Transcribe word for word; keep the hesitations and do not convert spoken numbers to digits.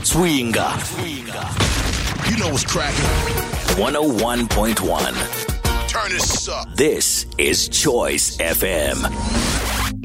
Swinga. You know what's cracking. one oh one point one. Turn this up. This is Choice F M.